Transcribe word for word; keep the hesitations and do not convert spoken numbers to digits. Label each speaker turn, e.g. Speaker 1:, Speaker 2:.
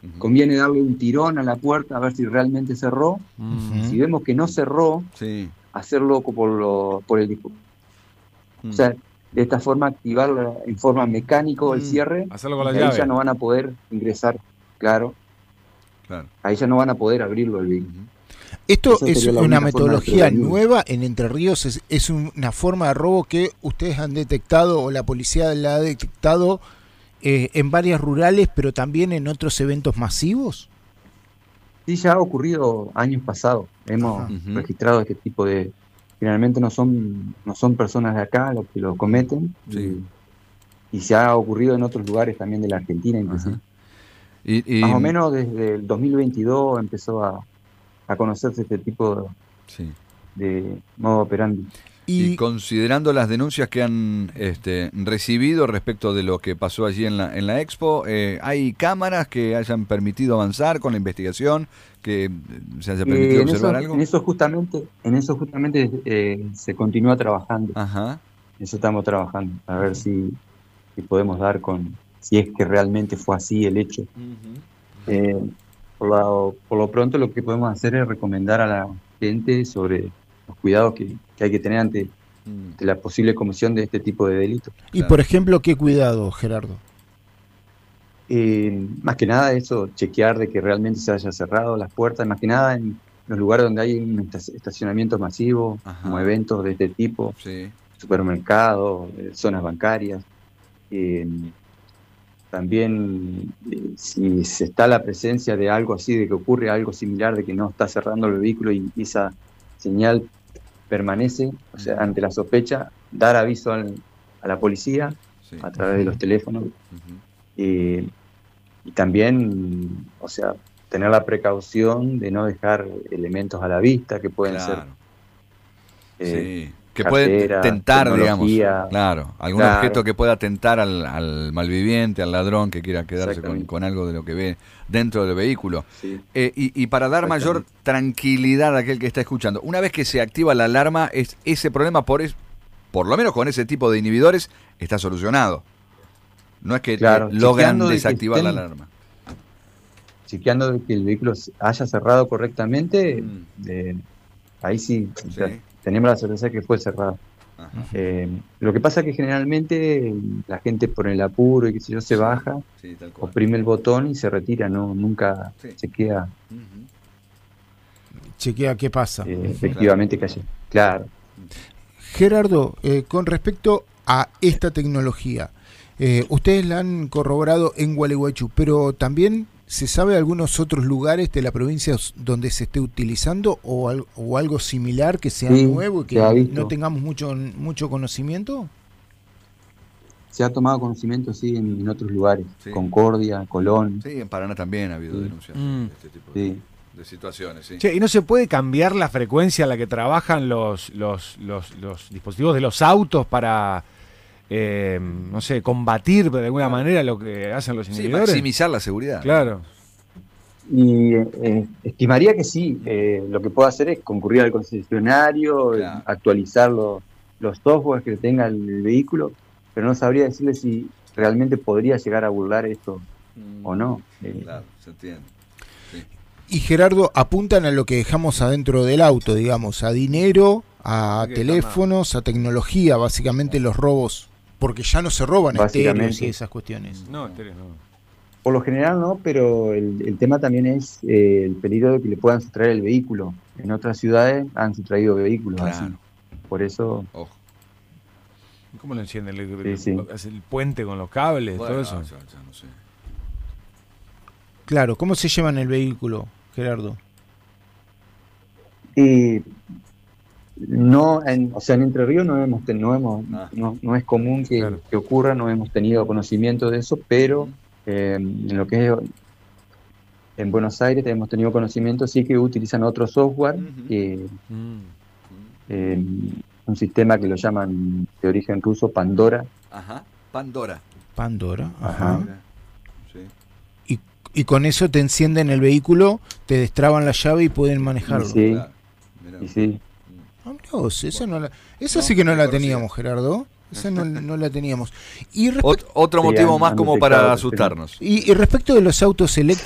Speaker 1: Uh-huh.
Speaker 2: Conviene darle un tirón a la puerta a ver si realmente cerró. Uh-huh. Si vemos que no cerró, sí. hacerlo por, lo, por el disco. Uh-huh. O sea, de esta forma activarla en forma mecánica uh-huh. el cierre.
Speaker 3: Hacerlo con la
Speaker 2: y
Speaker 3: llave.
Speaker 2: Ahí ya no van a poder ingresar, claro. claro. Ahí ya no van a poder abrirlo el vehículo. Uh-huh.
Speaker 4: ¿Esto es una metodología nueva en Entre Ríos? ¿Es, ¿Es una forma de robo que ustedes han detectado o la policía la ha detectado eh, en varias rurales, pero también en otros eventos masivos?
Speaker 2: Sí, ya ha ocurrido años pasados. Hemos Ajá. registrado este tipo de... Generalmente no son no son personas de acá los que lo cometen. Sí. Y, y se ha ocurrido en otros lugares también de la Argentina, inclusive. Y, y... Más o menos desde el dos mil veintidós empezó a... a conocerse este tipo de, sí. de modo operandi.
Speaker 1: Y, y considerando las denuncias que han este, recibido respecto de lo que pasó allí en la, en la Expo, eh, ¿hay cámaras que hayan permitido avanzar con la investigación, que se haya permitido eh, observar
Speaker 2: eso,
Speaker 1: algo?
Speaker 2: En eso justamente, en eso justamente eh, se continúa trabajando.
Speaker 1: Ajá.
Speaker 2: Eso estamos trabajando, a ver si, si podemos dar con, si es que realmente fue así el hecho. Uh-huh. Eh, Por lo, por lo pronto lo que podemos hacer es recomendar a la gente sobre los cuidados que, que hay que tener ante, ante la posible comisión de este tipo de delitos.
Speaker 4: Y por ejemplo, ¿qué cuidado, Gerardo?
Speaker 2: Eh, más que nada eso, chequear de que realmente se haya cerrado las puertas, más que nada en los lugares donde hay un estacionamiento masivo, Ajá. como eventos de este tipo, sí. supermercados, zonas bancarias. Eh, También, eh, si se está la presencia de algo así, de que ocurre algo similar, de que no está cerrando el vehículo y esa señal permanece, o sea, ante la sospecha, dar aviso al, a la policía sí. a través uh-huh. de los teléfonos. Uh-huh. eh, y también, o sea, tener la precaución de no dejar elementos a la vista que pueden
Speaker 1: claro.
Speaker 2: ser... Eh,
Speaker 1: sí. Que puede tentar, digamos, claro, algún claro. objeto que pueda tentar al, al malviviente, al ladrón que quiera quedarse con, con algo de lo que ve dentro del vehículo. Sí. Eh, y, y para dar mayor tranquilidad a aquel que está escuchando, una vez que se activa la alarma, es ese problema, por, es, por lo menos con ese tipo de inhibidores, está solucionado. No es que
Speaker 2: claro,
Speaker 1: logran desactivar de estén, la alarma.
Speaker 2: Chequeando de que el vehículo haya cerrado correctamente, mm. de, ahí sí... sí. O sea, tenemos la certeza que fue cerrado. Eh, lo que pasa es que generalmente la gente por el apuro y qué sé yo se baja, sí, oprime el botón y se retira, no nunca sí. chequea.
Speaker 4: Uh-huh. Chequea qué pasa.
Speaker 2: Eh, efectivamente claro. que haya. Claro.
Speaker 4: Gerardo, eh, con respecto a esta tecnología, eh, ustedes la han corroborado en Gualeguaychú, pero también ¿se sabe de algunos otros lugares de la provincia donde se esté utilizando o, al, o algo similar que sea sí, nuevo y que no tengamos mucho mucho conocimiento?
Speaker 2: Se ha tomado conocimiento, sí, en, en otros lugares. Sí. Concordia, Colón.
Speaker 1: Sí, en Paraná también ha habido sí. denuncias mm. de este tipo sí. de, de situaciones. Sí.
Speaker 3: Che, ¿y no se puede cambiar la frecuencia a la que trabajan los, los, los, los dispositivos de los autos para... Eh, no sé, combatir de alguna manera lo que hacen los inhibidores?
Speaker 1: Sí, maximizar la seguridad.
Speaker 3: Claro.
Speaker 2: Y eh, estimaría que sí. Eh, lo que puedo hacer es concurrir al concesionario, claro. actualizar los, los softwares que tenga el vehículo, pero no sabría decirle si realmente podría llegar a burlar esto mm, o no.
Speaker 1: Eh, claro, se entiende. Sí.
Speaker 4: Y Gerardo, apuntan a lo que dejamos adentro del auto, digamos, a dinero, a teléfonos, a tecnología, básicamente los robos. Porque ya no se roban estéreos y esas cuestiones.
Speaker 3: No, estéreos no.
Speaker 2: Por lo general no, pero el, el tema también es eh, el peligro de que le puedan sustraer el vehículo. En otras ciudades han sustraído vehículos claro. así. Por eso...
Speaker 3: Ojo. ¿Cómo lo encienden? ¿El, sí, el, sí. el puente con los cables? Bueno, todo eso. No, ya, ya no sé.
Speaker 4: Claro, ¿cómo se llevan el vehículo, Gerardo?
Speaker 2: Eh... No, en, o sea, en Entre Ríos no hemos, no hemos, ah. no, no es común que, claro. que ocurra, no hemos tenido conocimiento de eso, pero eh, en lo que es en Buenos Aires hemos tenido conocimiento, sí que utilizan otro software, uh-huh. eh, uh-huh. eh, un sistema que lo llaman de origen ruso Pandora.
Speaker 1: Ajá, Pandora.
Speaker 4: Pandora, ajá. ajá. Sí. Y, y con eso te encienden el vehículo, te destraban la llave y pueden manejarlo.
Speaker 2: Sí, claro. y sí.
Speaker 4: Oh, esa no la, esa no, sí que no la teníamos, Gerardo. Esa no, no la teníamos. Y respect-
Speaker 1: Ot- otro motivo sí, más como para asustarnos.
Speaker 4: Y, y respecto de los autos eléctricos,